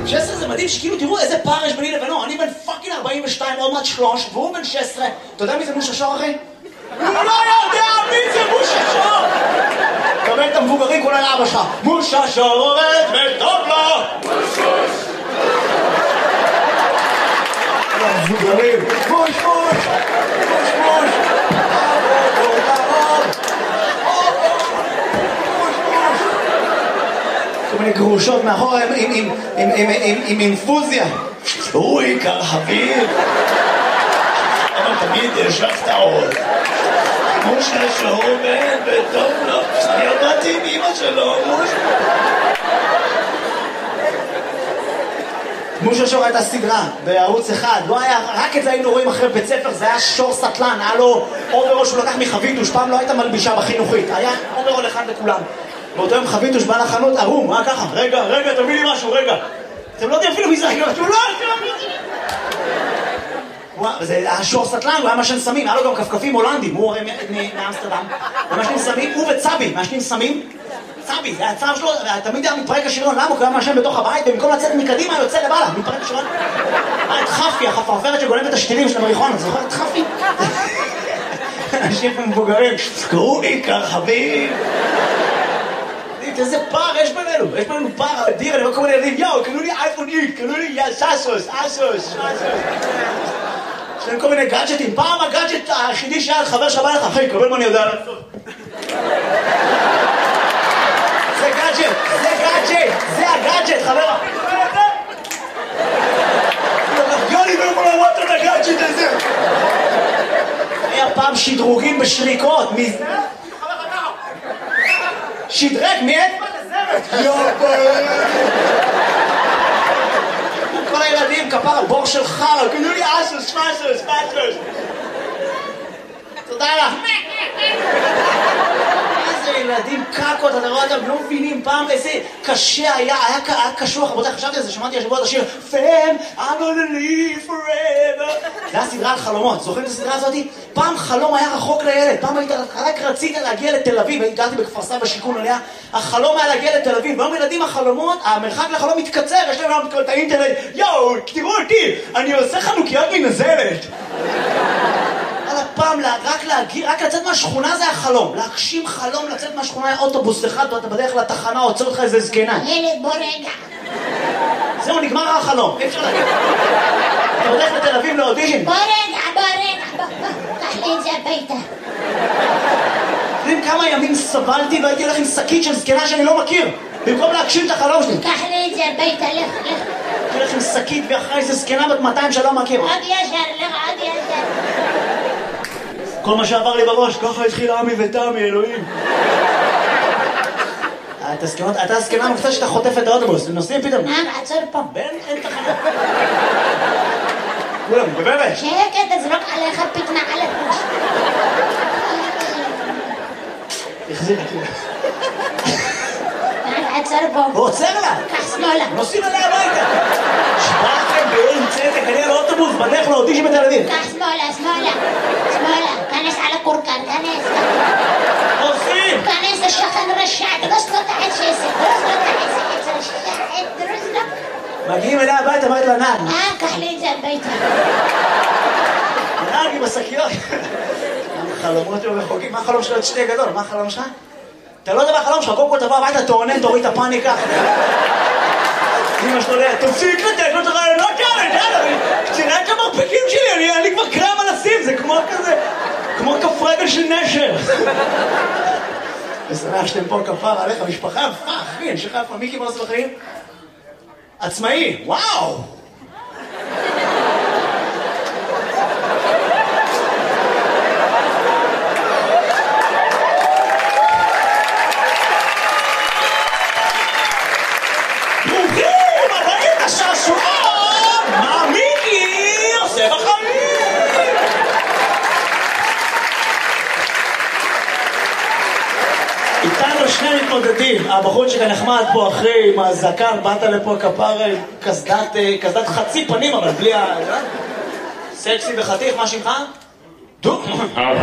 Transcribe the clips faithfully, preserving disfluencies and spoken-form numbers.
שש עשרה זה מדהים שכאילו תראו איזה פער יש ביני לבינו, אני בן פאקינג ארבעים ושתיים, עוד מעט שלוש, והוא בן שש עשרה. אתה יודע מי זה מושה שור אחי? הוא לא יודע מי זה מושה שור! קבל את המבוגרים כולל אבא שלך. מושה שור עובד וטוב לו! מוש המבוגרים, מוש מוש! מוש מוש! כל מיני גרושות מאחורה עם אינפוזיה. הוא עיקר חביב. אבל תמיד יש לך טעות. מושה שור בן וטוב לו. אני עבדתי עם אמא שלו, מושה. מושה שור הייתה סדרה בערוץ אחד. לא היה, רק את זה היינו רואים אחרי בית ספר, זה היה שור סטלן. היה לו אוברול שהוא לקח מחביתוש. פעם לא הייתה מלבישה בחינוכית. היה אוברול אחד לכולם. באותו יום חביתוש בא לחנות, ערום, מה ככה? רגע, רגע, תביא לי משהו, רגע. אתם לא יודעים אפילו מי זה, אני לא יודעים. זה היה שור סטלן, הוא היה משן סמים, היה לו גם כפכפים הולנדים, הוא הרי מאמסטרדם. הוא משנים סמים, הוא וצבי, משנים סמים. צבי, זה הצער שלו, תמיד היה מתפרק השריון, למה? הוא היה משן בתוך הבית, ובמקום לצאת מקדימה, יוצא לבעלה, מתפרק השריון. היה את חפי, החפרפרת שגולמת את השתילים של המריחון, אתה זוכר את חפי? אנשים מבוגרים, קראו עיקר חביב. איזה פער יש בינינו, יש בינינו פער אדיר, אני רואה כל מיני ילדים, יאו, קנו לי אייפון איקס, קנו לי סאסוס, אסוס, יש להם כל מיני גאדג'טים, פעם הגאדג'ט היחידי שהיה חבר שבא לך, אחי, קבל מה אני יודע לעשות. זה גאדג'ט, זה גאדג'ט, זה הגאדג'ט, חבר. יוני ולא יכול לראות את הגאדג'ט הזה. היה פעם שדרוגים בשריקות, מי זה? שדרג מאצבע לזרת. יופי. כל הילדים, כפר הבור של חר, קנו לי אסוס, פסוס, פסוס. תודה לך. איזה ילדים קקות, אתה רואה אותם, לא מבינים פעם איזה קשה היה, היה קשוח, רבותיי, חשבתי על זה, שמעתי השבוע את השיר Fam, I'm gonna live forever. זה היה סדרה על חלומות, זוכרים את הסדרה הזאת? פעם חלום היה רחוק לילד, פעם היית, רק רצית להגיע לתל אביב, גרתי בכפר סבא בשיכון עליה, החלום היה להגיע לתל אביב, והיום ילדים החלומות, המרחק לחלום מתקצר, יש להם היום את האינטרנט, יואו, תראו אותי, אני עושה חנוכיות מנזלת. על הפעם, רק להגיע, רק לצאת מהשכונה זה החלום, להגשים חלום, לצאת מהשכונה היה אוטובוס אחד, אתה בדרך לתחנה, עוצר אותך איזה זקנה. ילד, בוא רגע. זהו, נגמר החלום, אי אפשר להגיד. אתה בדרך לתל אביב לאודישן. בוא רגע, בוא רגע, בוא, קח לי את זה הביתה. יודעים כמה ימים סבלתי והייתי הולך עם שקית של זקנה שאני לא מכיר, במקום להגשים את החלום שלי. קח לי את זה הביתה, לך, לך. הייתי הולך עם שקית ואחרי איזה זקנה בת מאתיים שלא מכיר. עוד ישר, לך, עוד ישר. כל מה שעבר לי בראש, ככה התחיל עמי ותמי, אלוהים. אתה זקנה מפצה שאתה חוטף את האוטובוס, נוסעים פתאום. מה, עצור פה. בן, אין תחנה. כולם, בבאבש. שקט, תזרוק עליך פתנה על הפוש. החזיר את זה. עצור פה. הוא עוצר לה. קח שמאלה. נוסעים עליה הביתה. שבאתם באין צדק, אני על האוטובוס, בדרך לאודישן בתל אביב. קח שמאלה, שמאלה. שמאלה. כנס על הקורקן, כנס. עושים. כנס לשכן רשע, דרוס לו תחת שסק. דרוס לו תחת שסק. רשע, דרוס לו. מגיעים אליה הביתה, אומרת לנהג. אה, קח לי את זה הביתה. הנהג עם השקיות. חלומות לא רחוקים. מה החלום שלו? את שתי גדול. מה החלום שלך? אתה לא יודע מה החלום שלך, קודם כל תבוא הביתה, תעונן, תוריד את הפאניקה. אמא שלו יודע, תפסיק לתת לו את הרעיונות כאלה, יאללה, תראה את המרפקים שלי, אני כבר קרם על הסים, זה כמו כזה, כמו כף רגל של נשר. ושמח שאתם פה כפר עליך, משפחה יפה, אחי, אני שלך יפה, מיקי מרס בחיים? עצמאי, וואו! הבחור שכאן נחמד פה אחרי עם הזקן, באת לפה כפר קסדת חצי פנים, אבל בלי ה... סקסי וחתיך, מה שמך? דו? אני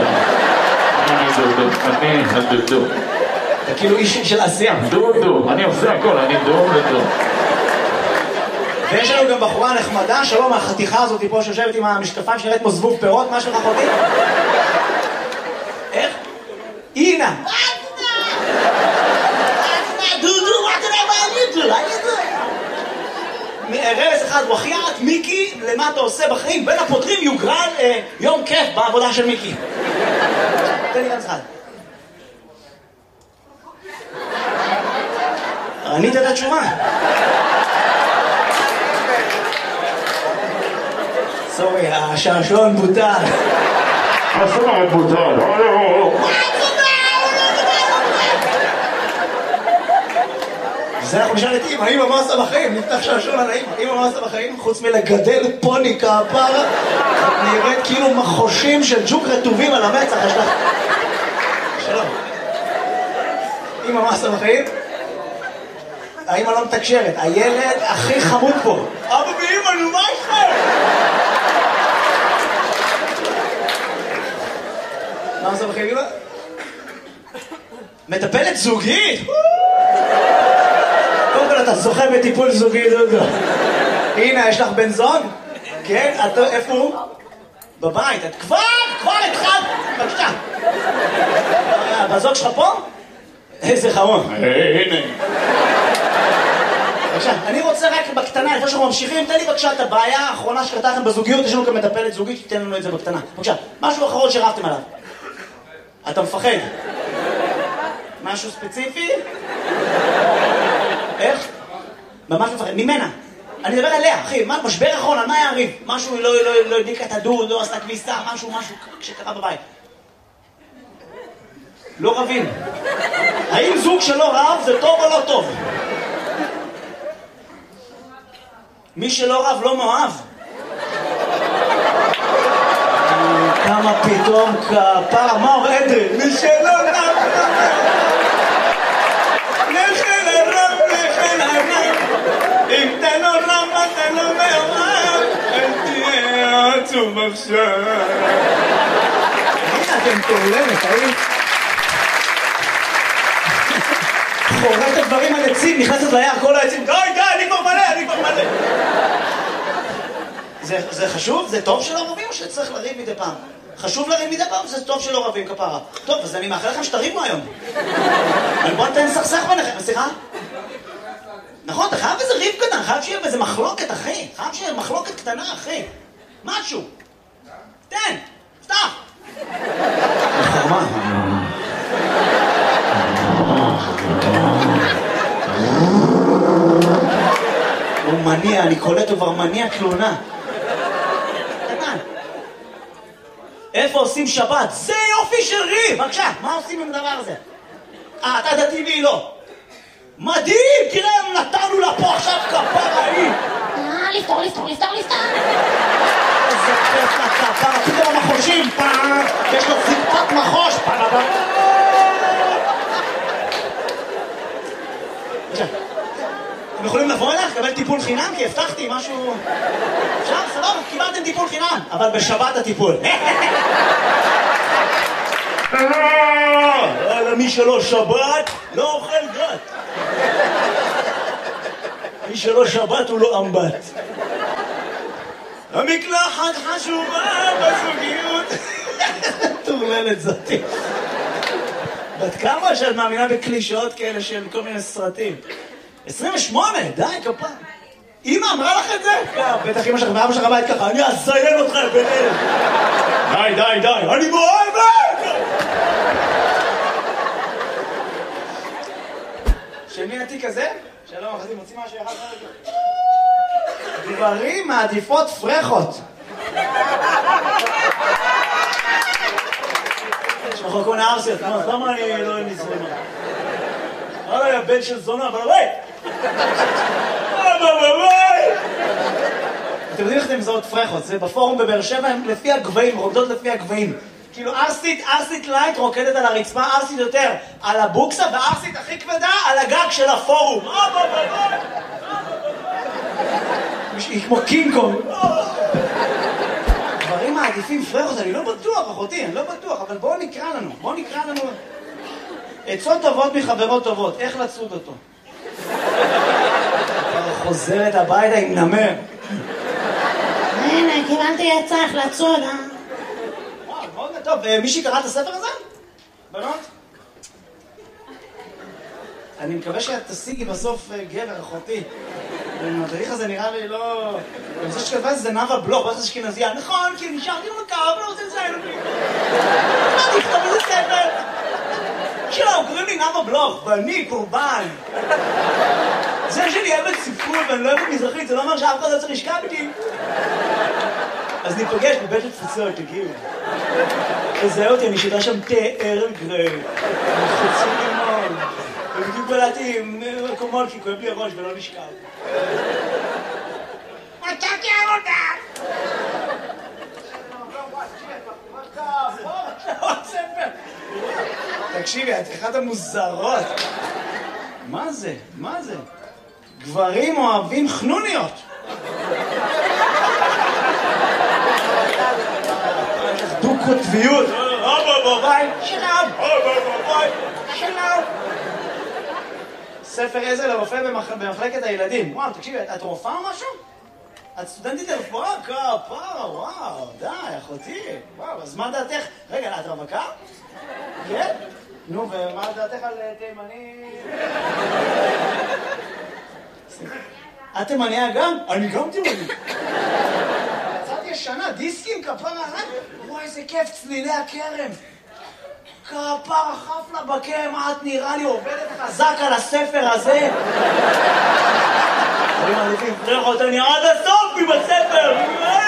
דו, אני הדו. אתה כאילו איש של עשייה. דו, דו, אני עושה הכל, אני דו ודו. ויש לנו גם בחורה נחמדה, שלום, החתיכה הזאת פה שיושבת עם המשקפיים שנראית כמו זבוב פירות, מה שלך אחותי? איך? אינה! דודו, מה אתה יודע מה אני אתו? רמז אחד, וחיית, מיקי, למה אתה עושה בחיים? בין הפותרים יוגרל יום כיף בעבודה של מיקי. תן לי רמז אחד. ענית את התשובה. סורי, השעשועון בוטל. השעשועון בוטל. זה אנחנו נשאל את אמא, אמא מה עושה בחיים? נפתח שעשועון על האמא. אמא מה עושה בחיים? חוץ מלגדל פוני כפרה, את נראית כאילו מחושים של ג'וק רטובים על המצח. יש לך... שלום. אמא מה עושה בחיים? האמא לא מתקשרת, הילד הכי חמוד פה. אבא ואמא, נו מה איתכם? מה עושה בחיים אמא? מטפלת זוגית? קודם כל אתה זוכה בטיפול זוגי, דודו. הנה, יש לך בן זוג? כן? איפה הוא? בבית. את כבר, כבר התחלת. בבקשה. בזוג שלך פה? איזה חמוד. הנה. בבקשה, אני רוצה רק בקטנה, לפני שאנחנו ממשיכים, תן לי בבקשה את הבעיה האחרונה שקרתה לכם בזוגיות, יש לנו גם מטפלת זוגית, שתיתן לנו את זה בקטנה. בבקשה, משהו אחרון שרבתם עליו. אתה מפחד? משהו ספציפי? איך? ממש מפחד, ממנה. אני מדבר עליה, אחי, מה, משבר אחרון, על מה היה הריב? משהו, לא, לא, לא הדליקה את הדוד, לא עשתה כביסה, משהו, משהו שקרה בבית. לא רבים. האם זוג שלא רב זה טוב או לא טוב? מי שלא רב לא מאוהב. כמה פתאום כפרה, מה אומר אדרי? מי שלא רב נכן הרב, נכן הרב. אם אתה לא רב, אתה לא מאוהב. אל תהיה עצוב עכשיו. הנה אתם תורלמת, האם? חורט הדברים על עצים, נכנסת ליער כל העצים, די, די, אני כבר מלא, אני כבר מלא. זה, זה חשוב? זה טוב שלא רבים או שצריך לריב מדי פעם? חשוב לריב מדי פעם? זה טוב שלא רבים כפרה. טוב, אז אני מאחל לכם שתריבו היום. אבל בוא נתן סכסך ביניכם, סליחה? נכון, אתה חייב איזה ריב קטן, חייב שיהיה איזה מחלוקת, אחי. חייב שיהיה מחלוקת קטנה, אחי. משהו. תן, פתח. חרמה. הוא מניע, אני קולט, הוא כבר מניע תלונה. קטן. איפה עושים שבת? זה יופי של ריב! בבקשה, מה עושים עם הדבר הזה? אה, אתה דתי והיא לא. מדהים! תראה, נתנו לה פה עכשיו כפרה היא! אה, לפתור, לפתור, לפתור, לפתור! איזה כיף לכפרה, פתאום המחושים, פעם! יש לו זקפת מחוש! פעם! בבקשה. אתם יכולים לבוא אליך, לקבל טיפול חינם? כי הבטחתי משהו... עכשיו, סבבה, קיבלתם טיפול חינם, אבל בשבת הטיפול. מי שלא שבת, לא אוכל גת. מי שלא שבת הוא לא אמבט. המקלחת חשובה בזוגיות. תורללת זאתי. בת כמה שאת מאמינה בקלישאות כאלה של כל מיני סרטים? עשרים ושמונה, די כפה. אמא אמרה לך את זה? בטח אמא שלך ואבא שלך בית ככה, אני אזיין אותך ביניהם. די, די, די, אני מאוהבת! של מי התיק הזה? שלום, אחרי מוציא משהו יחד חלק. גברים מעדיפות פרחות. יש לך כל מיני ארסיות, למה אני לא עם נזרמה? וואלה, הבן של זונה, אבל בבית! בבית! אתם יודעים איך אתם מזהות פרחות? זה בפורום בבאר שבע, הם לפי הגבהים, רוקדות לפי הגבהים. כאילו ארסית, ארסית לייט רוקדת על הרצפה, ארסית יותר על הבוקסה, וארסית הכי כבדה על הגג של הפורום. היא כמו קינג קונג. דברים מעדיפים פרחות, אני לא בטוח, אחותי, אני לא בטוח, אבל בואו נקרא לנו, בואו נקרא לנו... עצות טובות מחברות טובות, איך לצוד אותו? חוזרת הביתה עם נמר. הנה, קיבלתי עצה איך לצוד, אה? וואו, מאוד טוב. מישהי קרא את הספר הזה? בנות? אני מקווה שאת תשיגי בסוף גבר, אחותי. המדריך הזה נראה לי לא... אני חושב שכתבה את זה נאווה בלוך, באיזה אשכנזייה. נכון, כי נשארתי במקר, אבל לא רוצה לציין אותי. מה תכתוב איזה ספר? שלום, קוראים לי נאווה בלוך, ואני קורבן. זה שאני אוהבת ספרות ואני לא אוהבת מזרחית, זה לא אומר שאף אחד לא צריך לשכב איתי. אז ניפגש בבית התפוצות, תגיעו. תזהה אותי, אני שותה שם תה ערב גרי. חצי לימון. ובדיוק בלעתי עם מקומות כי כואב לי הראש ולא נשכב. מצאתי עבודה! תקשיבי, את אחת המוזרות. מה זה? מה זה? גברים אוהבים חנוניות. דו-קוטביות. ביי, שלום. ביי, שלום. ספר עזר לרופא במחלקת הילדים. וואו, תקשיבי, את רופאה או משהו? את סטודנטית לרפואה? כפרה, וואו, די, אחותי. וואו, אז מה דעתך? רגע, את רווקה? כן? נו, ומה דעתך על תימני? את תימניה גם? אני גם תימני. יצאתי ישנה, דיסקים, כפרה, וואי, איזה כיף, צלילי הכרם. כפרה, חפלה בכרם, את נראה לי עובדת חזק על הספר הזה. אני מעדיף לפרח אותה, אני עד הסוף עם הספר.